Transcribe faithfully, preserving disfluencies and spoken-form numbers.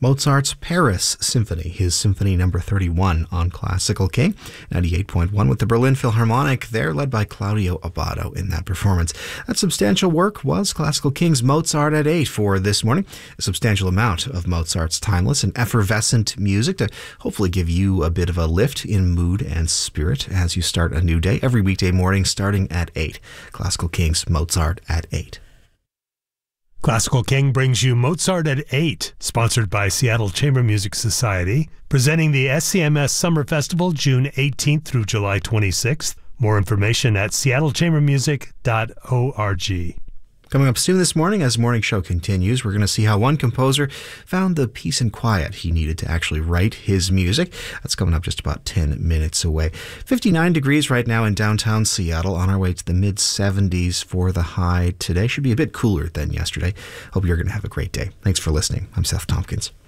Mozart's Paris Symphony, his Symphony number thirty-one on Classical King, ninety-eight point one with the Berlin Philharmonic. They're led by Claudio Abbado in that performance. That substantial work was Classical King's Mozart at eight for this morning. A substantial amount of Mozart's timeless and effervescent music to hopefully give you a bit of a lift in mood and spirit as you start a new day every weekday morning starting at eight. Classical King's Mozart at eight. Classical King brings you Mozart at eight, sponsored by Seattle Chamber Music Society, presenting the S C M S Summer Festival June eighteenth through July twenty-sixth. More information at seattle chamber music dot org. Coming up soon this morning, as the morning show continues, we're going to see how one composer found the peace and quiet he needed to actually write his music. That's coming up just about ten minutes away. fifty-nine degrees right now in downtown Seattle, on our way to the mid seventies for the high today. Should be a bit cooler than yesterday. Hope you're going to have a great day. Thanks for listening. I'm Seth Tompkins.